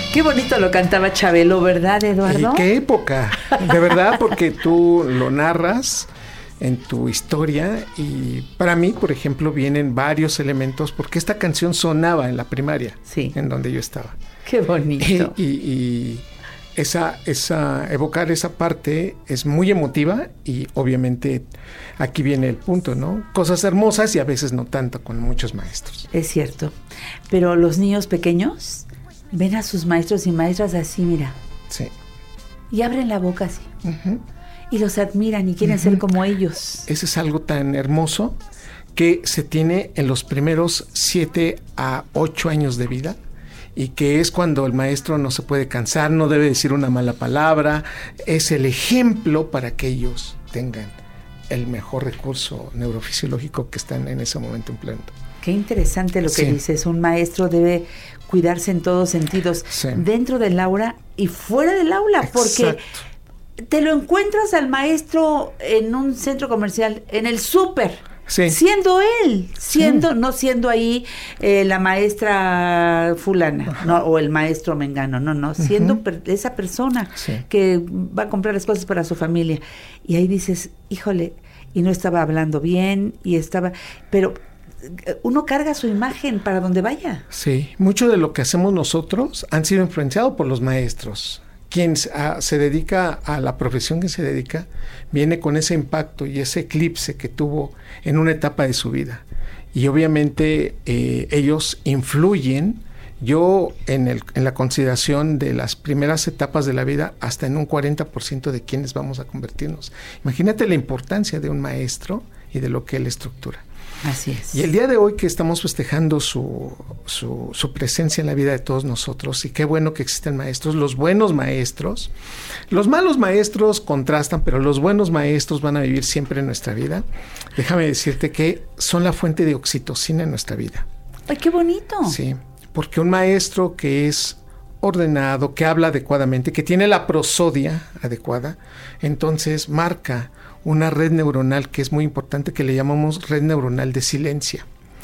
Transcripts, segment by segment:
Qué bonito lo cantaba Chabelo, ¿verdad, Eduardo? ¿Qué época? De verdad, porque tú lo narras en tu historia y para mí, por ejemplo, vienen varios elementos porque esta canción sonaba en la primaria, sí, en donde yo estaba. Qué bonito. Y evocar esa parte es muy emotiva y obviamente aquí viene el punto, ¿no? Cosas hermosas y a veces no tanto con muchos maestros. Es cierto, pero los niños pequeños ven a sus maestros y maestras así, mira. Sí. Y abren la boca así. Uh-huh. Y los admiran y quieren ser como ellos. Ese es algo tan hermoso que se tiene en los primeros 7 a 8 años de vida y que es cuando el maestro no se puede cansar, no debe decir una mala palabra, es el ejemplo para que ellos tengan el mejor recurso neurofisiológico que están en ese momento empleando. Qué interesante lo que dices, un maestro debe cuidarse en todos sentidos, dentro del aula y fuera del aula, porque te lo encuentras al maestro en un centro comercial, en el súper, siendo él, no siendo ahí la maestra fulana, no, o el maestro mengano, no, siendo esa persona que va a comprar las cosas para su familia. Y ahí dices, híjole, y no estaba hablando bien, pero uno carga su imagen para donde vaya. Sí, mucho de lo que hacemos nosotros han sido influenciados por los maestros. Quien se dedica a la profesión que se dedica, viene con ese impacto y ese eclipse que tuvo en una etapa de su vida. Y obviamente ellos influyen, yo en la consideración de las primeras etapas de la vida, hasta en un 40% de quienes vamos a convertirnos. Imagínate la importancia de un maestro y de lo que él estructura. Así es. Y el día de hoy que estamos festejando su presencia en la vida de todos nosotros, y qué bueno que existen maestros, los buenos maestros, los malos maestros contrastan, pero los buenos maestros van a vivir siempre en nuestra vida. Déjame decirte que son la fuente de oxitocina en nuestra vida. ¡Ay, qué bonito! Sí, porque un maestro que es ordenado, que habla adecuadamente, que tiene la prosodia adecuada, entonces marca una red neuronal que es muy importante, que le llamamos red neuronal de silencia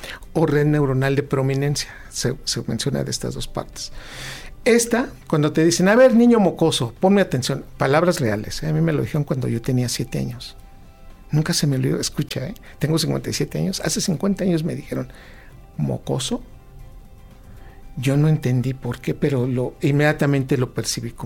o red neuronal de prominencia. Se menciona de estas dos partes. Esta, cuando te dicen, a ver, niño mocoso, ponme atención, palabras reales, a mí me lo dijeron cuando yo tenía 7 años. Nunca se me olvidó, escucha, tengo 57 años, hace 50 años me dijeron, ¿mocoso? Yo no entendí por qué, pero inmediatamente lo percibí como